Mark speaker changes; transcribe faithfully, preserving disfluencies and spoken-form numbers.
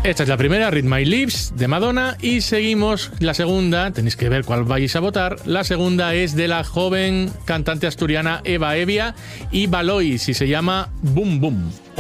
Speaker 1: Esta es la primera, Read My Lips, de Madonna, y seguimos la segunda, tenéis que ver cuál vais a votar. La segunda es de la joven cantante asturiana Eva Evia y Valois, y se llama Boom Boom.